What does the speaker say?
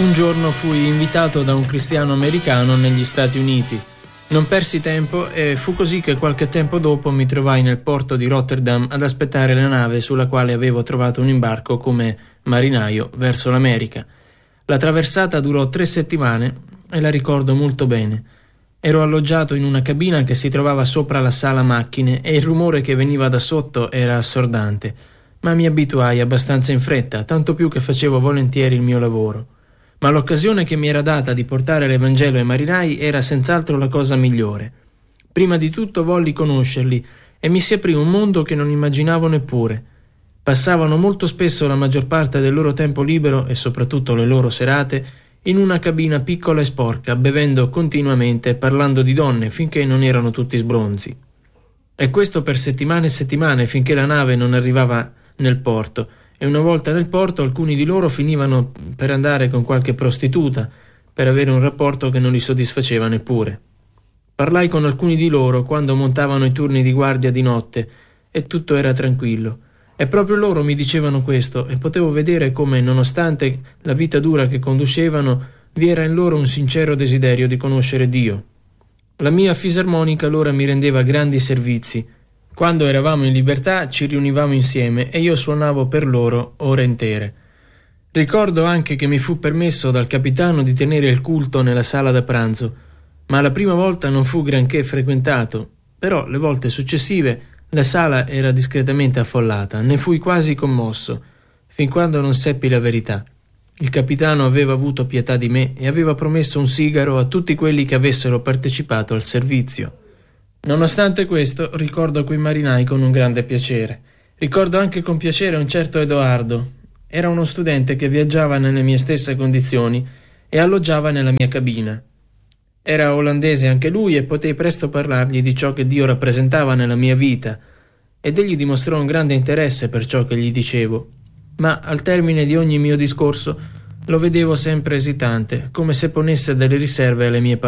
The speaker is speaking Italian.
Un giorno fui invitato da un cristiano americano negli Stati Uniti. Non persi tempo e fu così che qualche tempo dopo mi trovai nel porto di Rotterdam ad aspettare la nave sulla quale avevo trovato un imbarco come marinaio verso l'America. La traversata durò 3 settimane e la ricordo molto bene. Ero alloggiato in una cabina che si trovava sopra la sala macchine e il rumore che veniva da sotto era assordante, ma mi abituai abbastanza in fretta, tanto più che facevo volentieri il mio lavoro. Ma l'occasione che mi era data di portare l'Evangelo ai marinai era senz'altro la cosa migliore. Prima di tutto volli conoscerli e mi si aprì un mondo che non immaginavo neppure. Passavano molto spesso la maggior parte del loro tempo libero e soprattutto le loro serate in una cabina piccola e sporca, bevendo continuamente e parlando di donne finché non erano tutti sbronzi. E questo per settimane e settimane finché la nave non arrivava nel porto. E una volta nel porto alcuni di loro finivano per andare con qualche prostituta per avere un rapporto che non li soddisfaceva neppure. Parlai con alcuni di loro quando montavano i turni di guardia di notte e tutto era tranquillo. E proprio loro mi dicevano questo e potevo vedere come, nonostante la vita dura che conducevano, vi era in loro un sincero desiderio di conoscere Dio. La mia fisarmonica allora mi rendeva grandi servizi. Quando eravamo in libertà ci riunivamo insieme e io suonavo per loro ore intere. Ricordo anche che mi fu permesso dal capitano di tenere il culto nella sala da pranzo, ma la prima volta non fu granché frequentato, però le volte successive la sala era discretamente affollata. Ne fui quasi commosso, fin quando non seppi la verità. Il capitano aveva avuto pietà di me e aveva promesso un sigaro a tutti quelli che avessero partecipato al servizio. Nonostante questo, ricordo quei marinai con un grande piacere. Ricordo anche con piacere un certo Edoardo. Era uno studente che viaggiava nelle mie stesse condizioni e alloggiava nella mia cabina. Era olandese anche lui e potei presto parlargli di ciò che Dio rappresentava nella mia vita, ed egli dimostrò un grande interesse per ciò che gli dicevo. Ma al termine di ogni mio discorso lo vedevo sempre esitante, come se ponesse delle riserve alle mie parole.